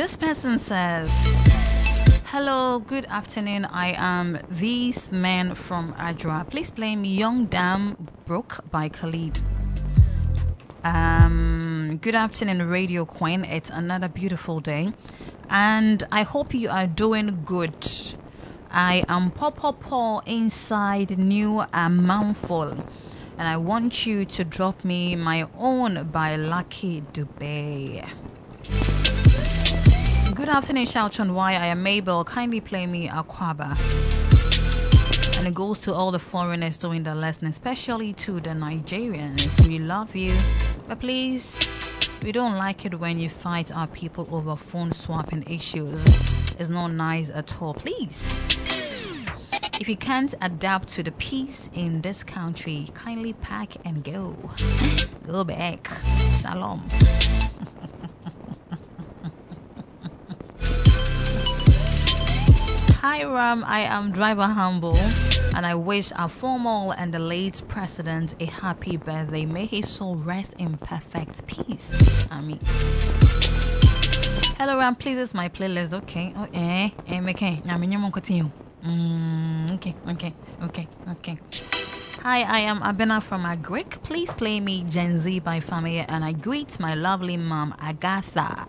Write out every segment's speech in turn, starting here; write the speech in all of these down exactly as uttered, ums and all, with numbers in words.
This person says, hello, good afternoon. I am this man from Adra. Please play me Young Dam Brook by Khalid. Um, good afternoon, Radio Queen. It's another beautiful day, and I hope you are doing good. I am Papa Paul inside New Mountful, and I want you to drop me My Own by Lucky Dubé. Good afternoon, shout on why I am Mabel. Kindly play me Aquaba. And it goes to all the foreigners doing the lesson, especially to the Nigerians. We love you, but please, we don't like it when you fight our people over phone swapping issues. It's not nice at all. Please, if you can't adapt to the peace in this country, kindly pack and go. Go back. Shalom. Hi Ram, I am Driver Humble, and I wish our formal and the late president a happy birthday. May his soul rest in perfect peace. Amen. Hello Ram, please, this is my playlist. Okay. Oh, eh, eh, okay. Mm, okay, okay, okay, okay. Hi, I am Abena from Agric. Please play me Gen Z by Family, and I greet my lovely mom, Agatha.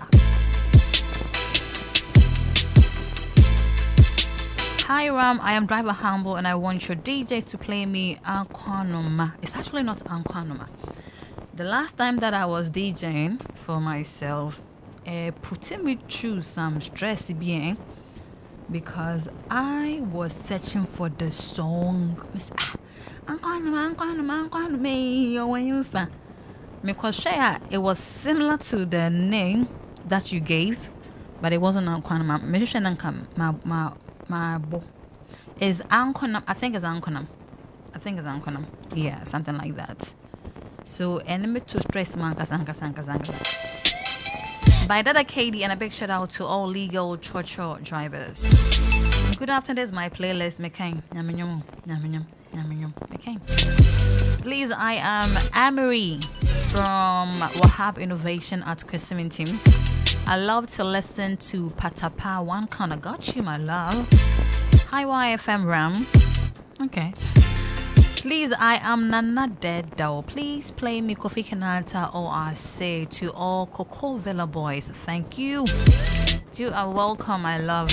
Hi Ram, I am Driver Humble, and I want your D J to play me Anquanoma. It's actually not Anquanoma. The last time that I was DJing for myself, uh, put me through some stress bien, because I was searching for the song. Anquanoma, Anquanoma, Anquanoma. Because it was similar to the name that you gave, but it wasn't Anquanoma. My My bo is Anconum. I think it's Anconum. I think it's Anconum. Yeah, something like that. So, enemy to stress mankas ankas ankas ankas. By Dada Katie, and a big shout out to all legal chocho drivers. Good afternoon. This is my playlist. McCain. Yaminyum. Yaminyum. Yaminyum. McCain. Please, I am Amory from Wahab Innovation at Kwesimin Team. I love to listen to Patapa. One kind of got you, my love. Hi, Y F M Ram. Okay. Please, I am Nana Dead though. Please play me Kofi Kinata or I say to all Coco Villa boys. Thank you. You are welcome, my love.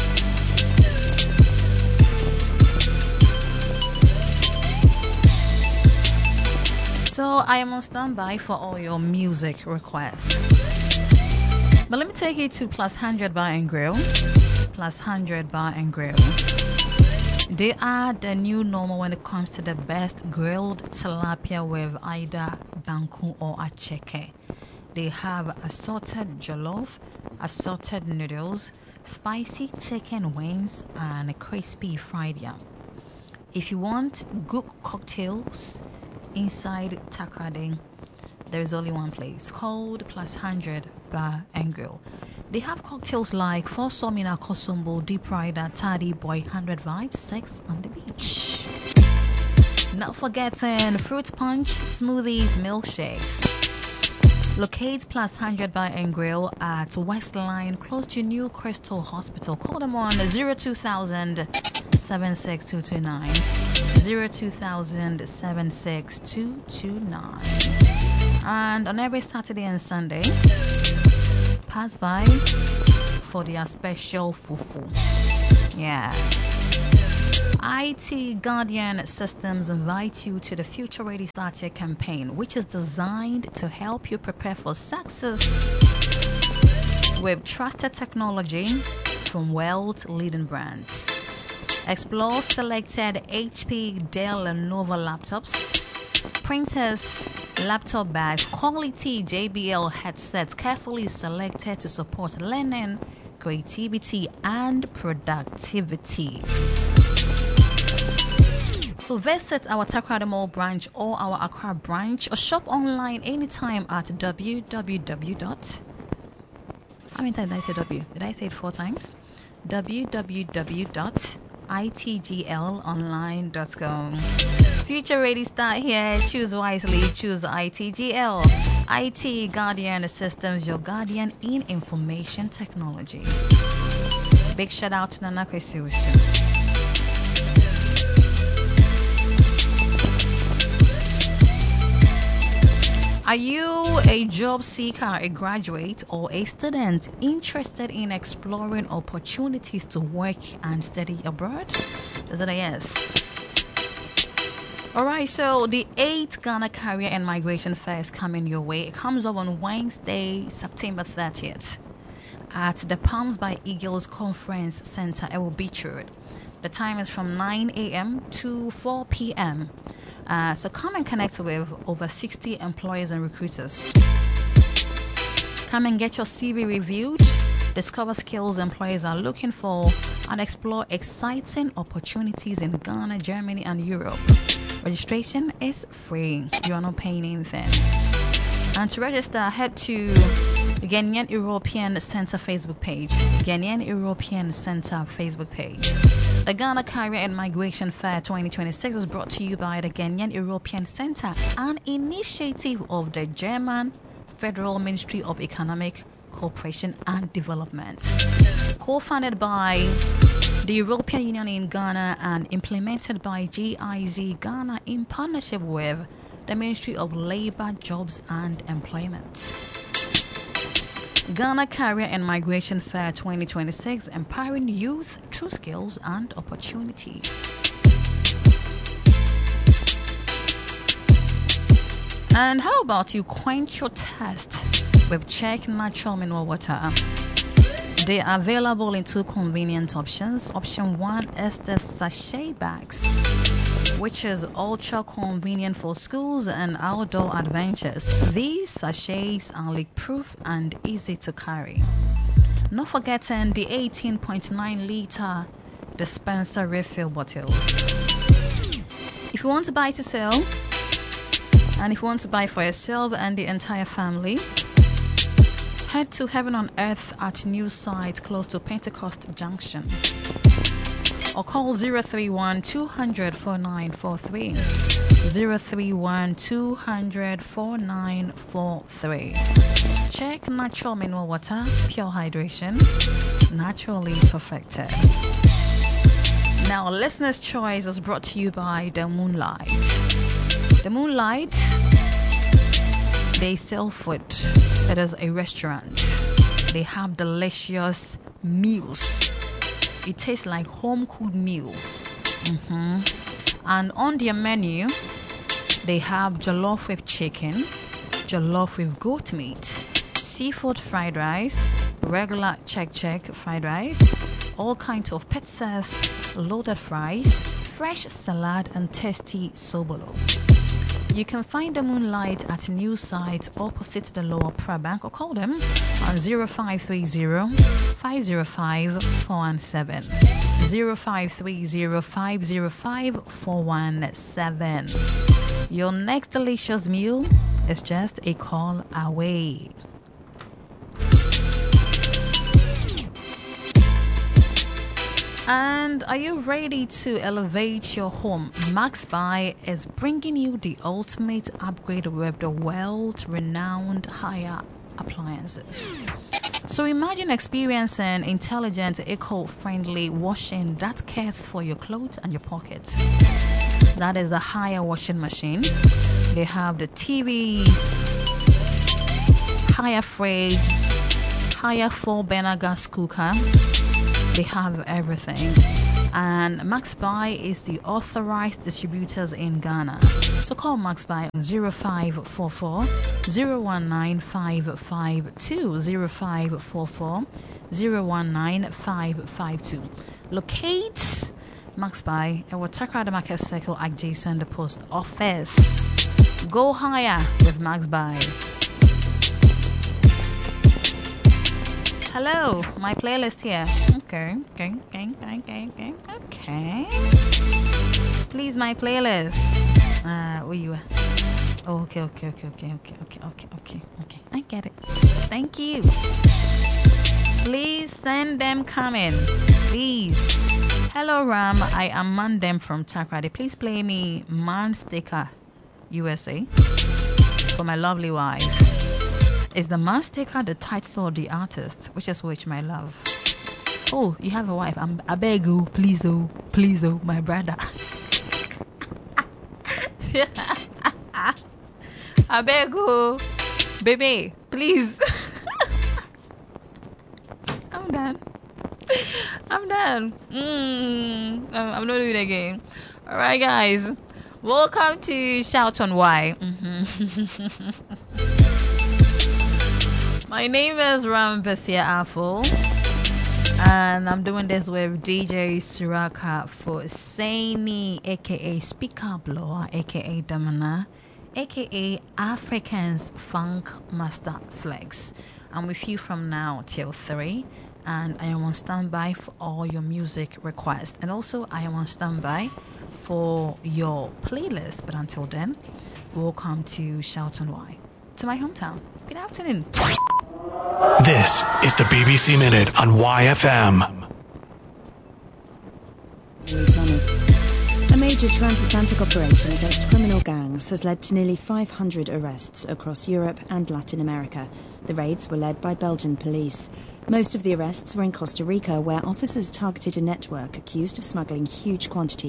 So I am on standby for all your music requests. But let me take you to Plus one hundred Bar and Grill. Plus one hundred Bar and Grill. They are the new normal when it comes to the best grilled tilapia with either banku or acheke. They have assorted jollof, assorted noodles, spicy chicken wings, and crispy fried yam. If you want good cocktails inside Takrading, there is only one place called Plus one hundred Bar and Grill. They have cocktails like Four Somina Kosumbo, Deep Rider, Taddy Boy, one hundred Vibes, Sex on the Beach. Not forgetting fruit punch, smoothies, milkshakes. Locate Plus one hundred Bar and Grill at West Line, close to New Crystal Hospital. Call them on zero two thousand seven six two two nine. zero two thousand seven six two two nine. And on every Saturday and Sunday, pass by for their special fufu. Yeah. I T Guardian Systems invite you to the Future Ready Starter campaign, which is designed to help you prepare for success with trusted technology from world's leading brands. Explore selected H P, Dell, Lenovo laptops, printers, laptop bags, quality J B L headsets carefully selected to support learning, creativity, and productivity. So visit our Takrady Mall branch or our Accra branch, or shop online anytime at www. How many times did I say W? Did I say it four times? www dot i t g l online dot com. Future Ready Start here. Choose wisely. Choose I T G L. I T Guardian Systems, your guardian in information technology. Big shout out to Nana Kwesiusu. Are you a job seeker, a graduate, or a student interested in exploring opportunities to work and study abroad? Is it a yes? Alright, so the eighth Ghana Career and Migration Fair is coming your way. It comes up on Wednesday, September thirtieth at the Palms by Eagles Conference Center, Ewo Beach Road. The time is from nine a.m. to four p.m. Uh, so come and connect with over sixty employers and recruiters. Come and get your C V reviewed, discover skills employers are looking for, and explore exciting opportunities in Ghana, Germany, and Europe. Registration is free. You are not paying anything. And to register, head to the Ghanaian European Center Facebook page. Ghanaian European Center Facebook page. The Ghana Career and Migration Fair twenty twenty-six is brought to you by the Ghanaian European Center, an initiative of the German Federal Ministry of Economic Cooperation and Development. Co-founded by the European Union in Ghana and implemented by G I Z Ghana in partnership with the Ministry of Labor, Jobs and Employment. Ghana Career and Migration Fair twenty twenty-six, empowering youth through skills and opportunity. And how about you quench your thirst with Czech natural mineral water? They are available in two convenient options. Option one is the sachet bags, which is ultra convenient for schools and outdoor adventures. These sachets are leak-proof and easy to carry. Not forgetting the eighteen point nine liter dispenser refill bottles. If you want to buy to sell, and if you want to buy for yourself and the entire family, head to Heaven on Earth at new site close to Pentecost Junction, or call zero three one two hundred four nine four three. zero three one two hundred four nine four three. Check natural mineral water, pure hydration, naturally perfected. Now, listener's choice is brought to you by The Moonlight. The Moonlight, they sell food. It is a restaurant. They have delicious meals. It tastes like home cooked meal. Mm-hmm. And on their menu, they have jollof with chicken, jollof with goat meat, seafood fried rice, regular check check fried rice, all kinds of pizzas, loaded fries, fresh salad, and tasty sobolo. You can find the Moonlight at a new site opposite the Lower Pra Bank, or call them on zero five three zero, five zero five, four one seven. zero five three zero, five zero five, four one seven. Your next delicious meal is just a call away. And are you ready to elevate your home? MaxBuy is bringing you the ultimate upgrade with the world-renowned Haier appliances. So imagine experiencing intelligent, eco-friendly washing that cares for your clothes and your pockets. That is the Haier washing machine. They have the T Vs, Haier fridge, Haier four-burner gas cooker. They have everything. And MaxBuy is the authorized distributors in Ghana. So call MaxBuy on zero five four four, zero one nine five five two, zero five four four, zero one nine five five two. Locate MaxBuy at Watakra Market Circle adjacent the post office. Go higher with MaxBuy. Hello, my playlist here. Okay, okay, okay, okay, okay, okay. Please, my playlist. Uh, where you at? Oh, okay, okay, okay, okay, okay, okay, okay, okay, okay. I get it. Thank you. Please send them comment. Please. Hello, Ram. I am Mandem from Takrady. Please play me Man Sticker U S A for my lovely wife. Is the master the title of the artist? Which is which, my love? Oh, you have a wife. I'm, I beg you, please, oh, please, oh, my brother. I beg you, baby, please. I'm done. I'm done. Mm, I'm, I'm not doing it again. All right, guys. Welcome to Shout on Why. Mm-hmm. My name is Ramvesia Afo, and I'm doing this with D J Suraka for Saini, aka Speaker Blower, aka Damana, aka Africans Funk Master Flex. I'm with you from now till three, and I am on standby for all your music requests, and also I am on standby for your playlist. But until then, welcome to Shout on Why, to my hometown. Good afternoon. This is the B B C Minute on Y F M. Thomas. A major transatlantic operation against criminal gangs has led to nearly five hundred arrests across Europe and Latin America. The raids were led by Belgian police. Most of the arrests were in Costa Rica, where officers targeted a network accused of smuggling huge quantities